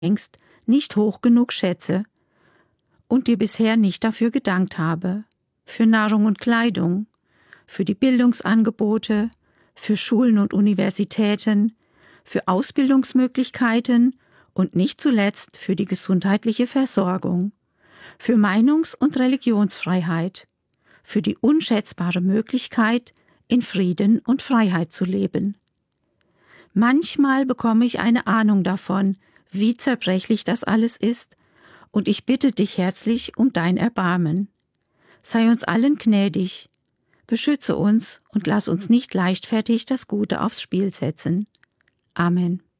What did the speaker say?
schenkst, nicht hoch genug schätze und dir bisher nicht dafür gedankt habe. Für Nahrung und Kleidung, für die Bildungsangebote, für Schulen und Universitäten, für Ausbildungsmöglichkeiten und nicht zuletzt für die gesundheitliche Versorgung, für Meinungs- und Religionsfreiheit, für die unschätzbare Möglichkeit, in Frieden und Freiheit zu leben. Manchmal bekomme ich eine Ahnung davon, wie zerbrechlich das alles ist, und ich bitte dich herzlich um dein Erbarmen. Sei uns allen gnädig, beschütze uns und lass uns nicht leichtfertig das Gute aufs Spiel setzen. Amen.